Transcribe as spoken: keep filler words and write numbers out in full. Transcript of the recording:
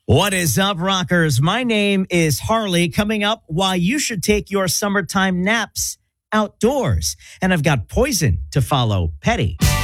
What is up, rockers? My name is Harley. Coming up, why you should take your summertime naps outdoors. And I've got Poison to follow. Petty.